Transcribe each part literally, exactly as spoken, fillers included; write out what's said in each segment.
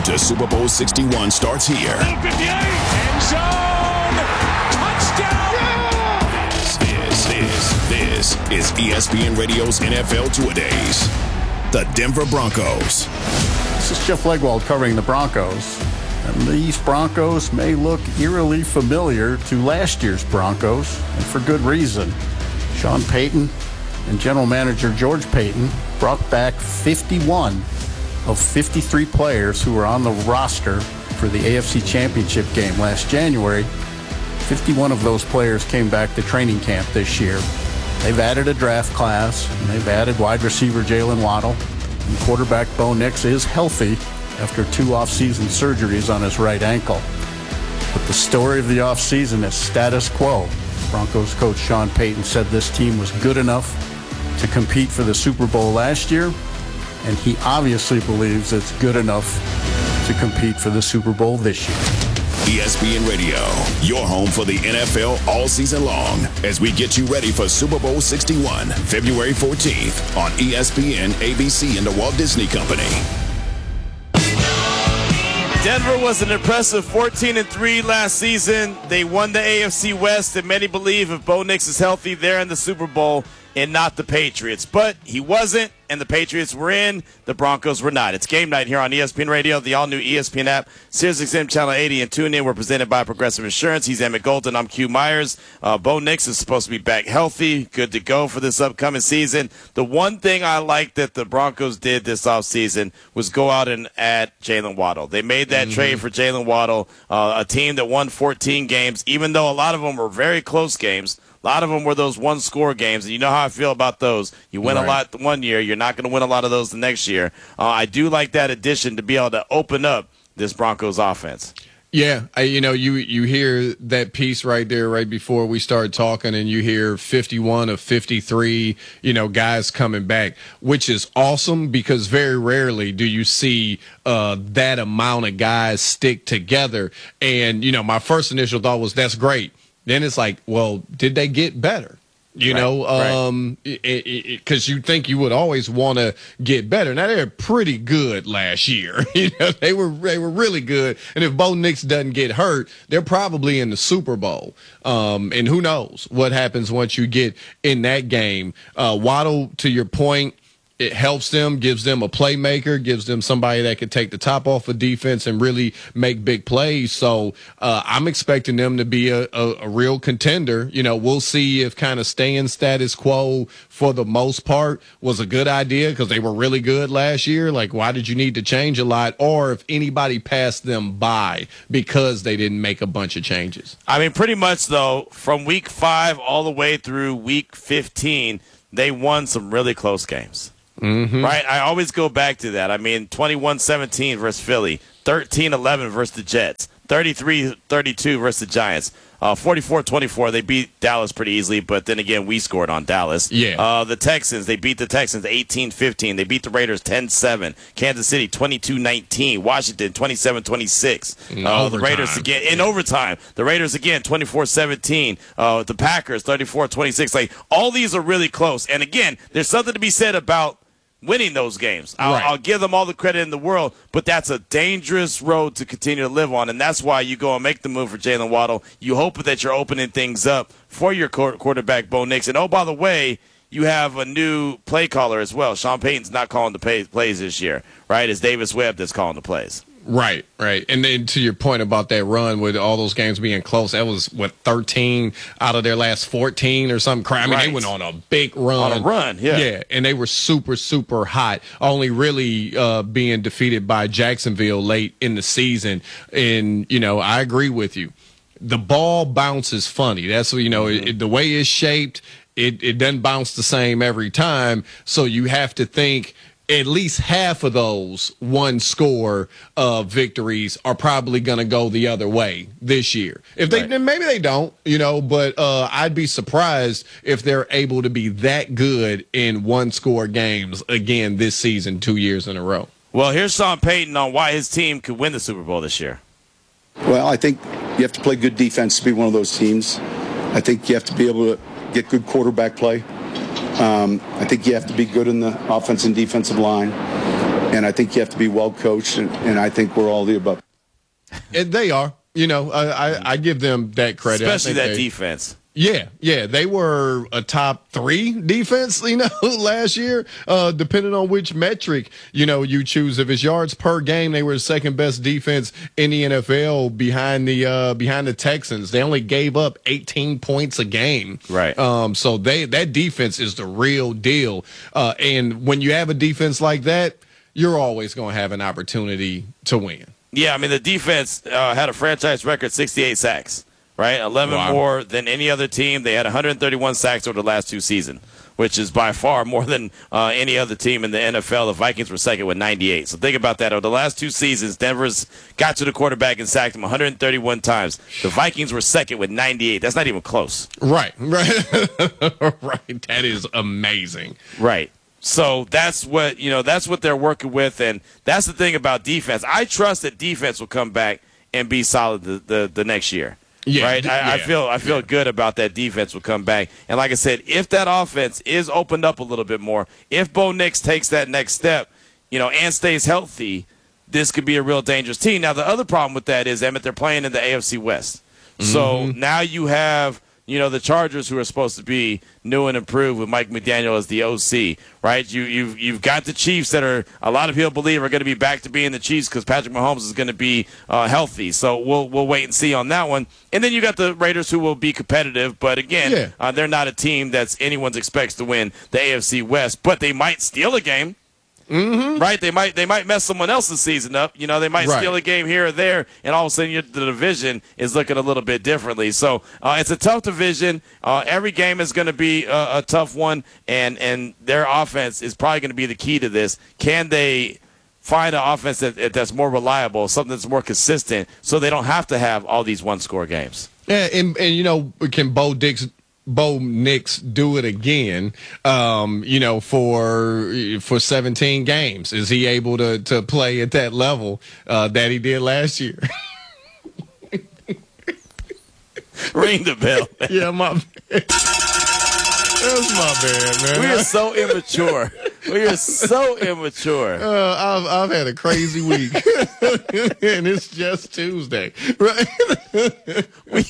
road to Super Bowl sixty-one starts here. End zone! Touchdown! Yeah! This, this, this is E S P N Radio's N F L Two-A-Days. The Denver Broncos. This is Jeff Legwold covering the Broncos. And these Broncos may look eerily familiar to last year's Broncos, and for good reason. Sean Payton and general manager George Payton brought back fifty-one of fifty-three players who were on the roster for the A F C Championship game last January. fifty-one of those players came back to training camp this year. They've added a draft class, and they've added wide receiver Jalen Waddle. And quarterback Bo Nix is healthy after two off-season surgeries on his right ankle. But the story of the offseason is status quo. Broncos coach Sean Payton said this team was good enough to compete for the Super Bowl last year, and he obviously believes it's good enough to compete for the Super Bowl this year. E S P N Radio, your home for the N F L all season long, as we get you ready for Super Bowl sixty-one, February fourteenth on E S P N, A B C, and the Walt Disney Company. Denver was an impressive fourteen and three last season. They won the A F C West, and many believe if Bo Nix is healthy, they're in the Super Bowl and not the Patriots. But he wasn't, and the Patriots were in. The Broncos were not. It's game night here on E S P N Radio, the all-new E S P N app, SiriusXM Channel eighty, and tune in. We're presented by Progressive Insurance. He's Emmett Golden. I'm Q Myers. Uh, Bo Nix is supposed to be back healthy, good to go for this upcoming season. The one thing I like that the Broncos did this offseason was go out and add Jalen Waddle. They made that mm-hmm. trade for Jalen Waddle, uh, a team that won fourteen games, even though a lot of them were very close games. A lot of them were those one-score games, and you know how I feel about those. You win right. a lot one year. You're not going to win a lot of those the next year. Uh, I do like that addition to be able to open up this Broncos offense. Yeah, I, you know, you you hear that piece right there right before we started talking, and you hear fifty-one of fifty-three, you know, guys coming back, which is awesome because very rarely do you see uh, that amount of guys stick together. And, you know, my first initial thought was that's great. Then it's like, well, did they get better? You right, know, um, because right. you think you would always want to get better. Now they're pretty good last year. You know, they were they were really good. And if Bo Nix doesn't get hurt, they're probably in the Super Bowl. Um, and who knows what happens once you get in that game? Uh, Waddle, to your point. It helps them, gives them a playmaker, gives them somebody that could take the top off of defense and really make big plays. So uh, I'm expecting them to be a, a, a real contender. You know, we'll see if kind of staying status quo for the most part was a good idea because they were really good last year. Like, why did you need to change a lot? Or if anybody passed them by because they didn't make a bunch of changes. I mean, pretty much, though, from week five all the way through week fifteen, they won some really close games. Mm-hmm. Right? I always go back to that. I mean, twenty-one seventeen versus Philly, thirteen eleven versus the Jets, thirty-three thirty-two versus the Giants, uh, forty-four twenty-four. They beat Dallas pretty easily, but then again, we scored on Dallas. Yeah. Uh, the Texans, they beat the Texans eighteen fifteen. They beat the Raiders ten seven. Kansas City twenty-two nineteen. Washington twenty-seven twenty-six. Uh, the Raiders again in overtime. The Raiders again twenty-four seventeen. Uh, the Packers thirty-four twenty-six. Like, all these are really close. And again, there's something to be said about winning those games. I'll, right. I'll give them all the credit in the world, but that's a dangerous road to continue to live on, and that's why you go and make the move for Jalen Waddle. You hope that you're opening things up for your quarterback, Bo Nix. And, oh, by the way, you have a new play caller as well. Sean Payton's not calling the pay, plays this year, right? It's Davis Webb that's calling the plays. Right, right. And then to your point about that run with all those games being close, that was, what, thirteen out of their last fourteen or something. I mean, right. they went on a big run. On a run, yeah. Yeah, and they were super, super hot, only really uh, being defeated by Jacksonville late in the season. And, you know, I agree with you. The ball bounces funny. That's, you know, mm-hmm. it, the way it's shaped, it, it doesn't bounce the same every time. So you have to think at least half of those one score uh, victories are probably going to go the other way this year. If they, right. then maybe they don't, you know, but uh, I'd be surprised if they're able to be that good in one score games again this season, two years in a row. Well, here's Sean Payton on why his team could win the Super Bowl this year. Well, I think you have to play good defense to be one of those teams. I think you have to be able to get good quarterback play. Um, I think you have to be good in the offense and defensive line. and I think you have to be well coached, and, and I think we're all the above. And they are. You know, I, I, I give them that credit. Especially that they, defense. Yeah, yeah. They were a top three defense, you know, last year, uh, depending on which metric, you know, you choose. If it's yards per game, they were the second best defense in the N F L behind the uh, behind the Texans. They only gave up eighteen points a game. Right. Um, so they that defense is the real deal. Uh, and when you have a defense like that, you're always going to have an opportunity to win. Yeah, I mean, the defense uh, had a franchise record, sixty-eight sacks, right? eleven wow. more than any other team. They had one hundred thirty-one sacks over the last two seasons, which is by far more than uh, any other team in the N F L. The Vikings were second with ninety-eight. So think about that. Over the last two seasons, Denver's got to the quarterback and sacked him one hundred thirty-one times. The Vikings were second with ninety-eight. That's not even close. Right, right. Right. That is amazing. Right. So that's what, you know, that's what they're working with, and that's the thing about defense. I trust that defense will come back and be solid the, the, the next year. Yeah, right? I, yeah, I feel I feel yeah. good about that defense will come back. And like I said, if that offense is opened up a little bit more, if Bo Nix takes that next step, you know, and stays healthy, this could be a real dangerous team. Now, the other problem with that is, Emmett, they're playing in the A F C West. Mm-hmm. So now you have, you know, the Chargers, who are supposed to be new and improved with Mike McDaniel as the O C, right? You, you've you've got the Chiefs that are, a lot of people believe, are going to be back to being the Chiefs because Patrick Mahomes is going to be uh, healthy. So we'll we'll wait and see on that one. And then you got the Raiders, who will be competitive, but again, yeah. uh, they're not a team that's anyone's expects to win the A F C West, but they might steal a game. Mm-hmm. Right, they might they might mess someone else's season up. You know, they might right. steal a game here or there, and all of a sudden you, the division is looking a little bit differently. So uh, it's a tough division. Uh, every game is going to be a, a tough one, and and their offense is probably going to be the key to this. Can they find an offense that, that's more reliable, something that's more consistent, so they don't have to have all these one-score games? Yeah, and and you know, can Bo Dix? Bo Nix do it again, um, you know, for for seventeen games? Is he able to, to play at that level uh, that he did last year? Ring the bell. Yeah, my bad. That's my bad, man. We are so immature. We are so immature. Uh, I've I've had a crazy week, and it's just Tuesday, right? we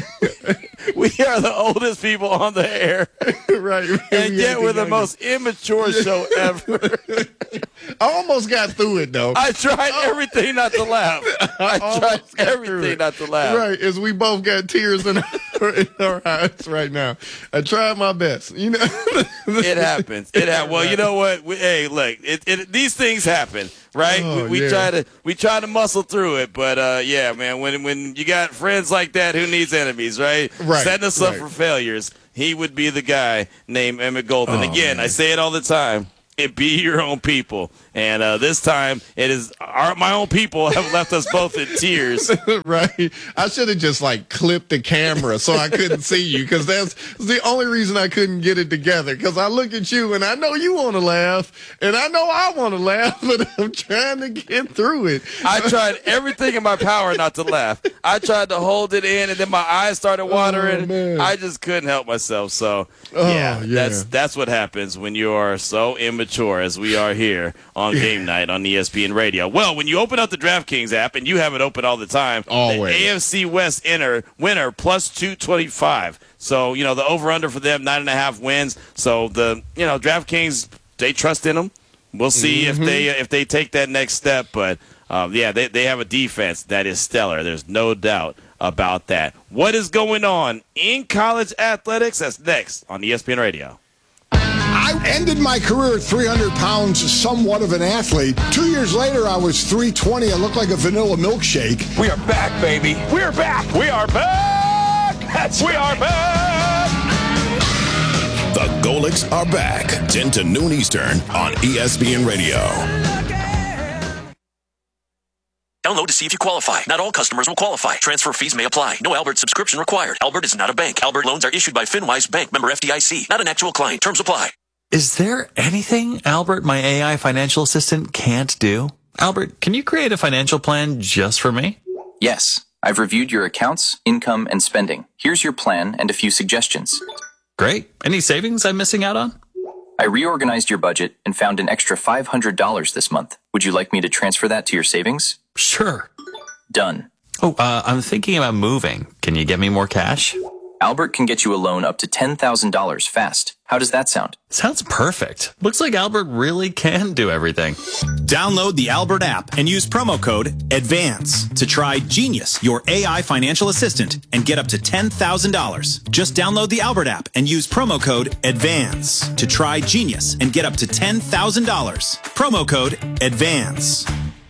we are the oldest people on the air, right? And we yet we're the most immature show ever. I almost got through it though. I tried everything not to laugh. I, I tried everything not to laugh. Right, as we both got tears in our, in our eyes right now. I tried my best. You know, it happens. It happens. Well, you know what? We, hey, look, it, it, these things happen, right? Oh, we, we yeah. try to we try to muscle through it, but uh, yeah, man. When when you got friends like that, who needs enemies, right? Right. Setting us up right. for failures. He would be the guy named Emmett Golden. Oh, Again, man. I say it all the time. It be your own people. And uh, this time, it is our, my own people have left us both in tears. Right. I should have just, like, clipped the camera so I couldn't see you, because that's the only reason I couldn't get it together, because I look at you, and I know you want to laugh, and I know I want to laugh, but I'm trying to get through it. I tried everything in my power not to laugh. I tried to hold it in, and then my eyes started watering. Oh, I just couldn't help myself. So, oh, yeah, yeah, that's that's what happens when you are so immature as we are here on Game Night on E S P N Radio. Well, when you open up the DraftKings app, and you have it open all the time, always. The A F C West inner, winner plus two twenty-five. So, you know, the over-under for them, nine and a half wins. So, the, you know, DraftKings, they trust in them. We'll see mm-hmm. if they if they take that next step. But, um, yeah, they, they have a defense that is stellar. There's no doubt about that. What is going on in college athletics? That's next on E S P N Radio. I ended my career at three hundred pounds, somewhat of an athlete. Two years later, I was three twenty. I looked like a vanilla milkshake. We are back, baby. We're back. We are back. That's we right. are back. The Golics are back. ten to noon Eastern on E S P N Radio. Download to see if you qualify. Not all customers will qualify. Transfer fees may apply. No Albert subscription required. Albert is not a bank. Albert loans are issued by FinWise Bank, member F D I C. Not an actual client. Terms apply. Is there anything Albert, my A I financial assistant, can't do? Albert, can you create a financial plan just for me? Yes. I've reviewed your accounts, income, and spending. Here's your plan and a few suggestions. Great. Any savings I'm missing out on? I reorganized your budget and found an extra five hundred dollars this month. Would you like me to transfer that to your savings? Sure. Done. Oh, uh, I'm thinking about moving. Can you get me more cash? Albert can get you a loan up to ten thousand dollars fast. How does that sound? Sounds perfect. Looks like Albert really can do everything. Download the Albert app and use promo code ADVANCE to try Genius, your A I financial assistant, and get up to ten thousand dollars. Just download the Albert app and use promo code ADVANCE to try Genius and get up to ten thousand dollars. Promo code ADVANCE.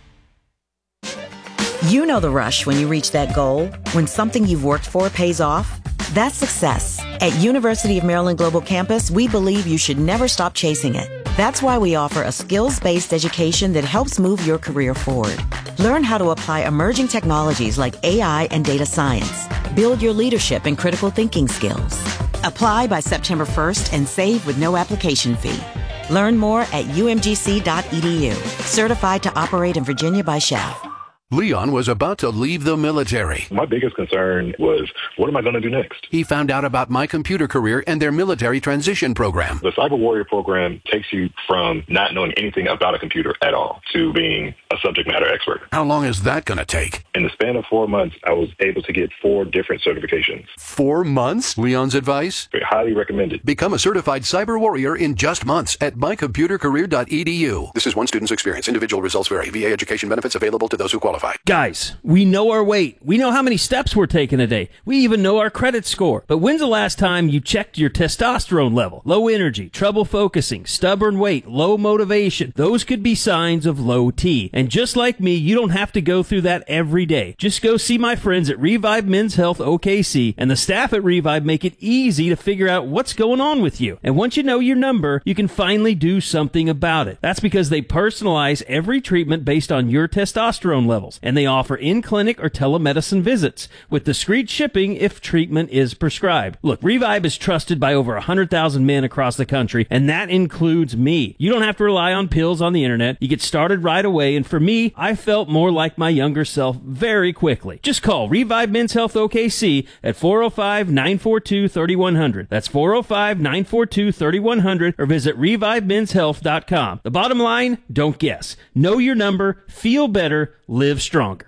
You know the rush when you reach that goal, when something you've worked for pays off. That's success. At University of Maryland Global Campus, we believe you should never stop chasing it. That's why we offer a skills-based education that helps move your career forward. Learn how to apply emerging technologies like A I and data science. Build your leadership and critical thinking skills. Apply by September first and save with no application fee. Learn more at U M G C dot E D U. Certified to operate in Virginia by S H A F. Leon was about to leave the military. My biggest concern was, what am I going to do next? He found out about My Computer Career and their military transition program. The Cyber Warrior program takes you from not knowing anything about a computer at all to being a subject matter expert. How long is that going to take? In the span of four months, I was able to get four different certifications. Four months? Leon's advice? Highly recommended. Become a certified cyber warrior in just months at my computer career dot e d u. This is one student's experience. Individual results vary. V A education benefits available to those who qualify. Guys, we know our weight. We know how many steps we're taking a day. We even know our credit score. But when's the last time you checked your testosterone level? Low energy, trouble focusing, stubborn weight, low motivation. Those could be signs of low T. And just like me, you don't have to go through that every day. Just go see my friends at Revive Men's Health O K C, and the staff at Revive make it easy to figure out what's going on with you. And once you know your number, you can finally do something about it. That's because they personalize every treatment based on your testosterone levels, and they offer in-clinic or telemedicine visits with discreet shipping if treatment is prescribed. Look, Revive is trusted by over one hundred thousand men across the country, and that includes me. You don't have to rely on pills on the internet. You get started right away, and for me, I felt more like my younger self very quickly. Just call Revive Men's Health O K C at four oh five, nine four two, three one zero zero. That's four oh five, nine four two, three one zero zero, or visit revive men's health dot com. The bottom line, don't guess. Know your number, feel better, live stronger.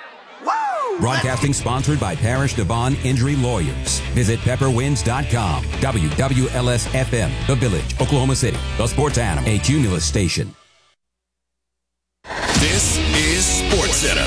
Broadcasting sponsored by Parish Devon Injury Lawyers. Visit pepper winds dot com. W W L S F M, The Village, Oklahoma City. The Sports Animal, a Cumulus station. This is Sports Center.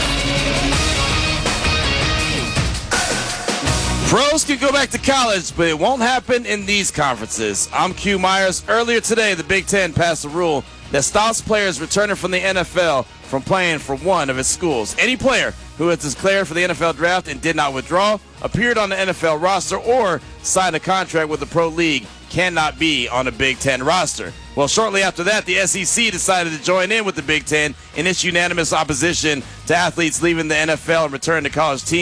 Pros can go back to college, but it won't happen in these conferences. I'm Q Myers. Earlier today, the Big Ten passed a rule that stops players returning from the N F L from playing for one of its schools. Any player who has declared for the N F L draft and did not withdraw, appeared on the N F L roster, or signed a contract with the pro league cannot be on a Big Ten roster. Well, shortly after that, the S E C decided to join in with the Big Ten in its unanimous opposition to athletes leaving the N F L and returning to college teams.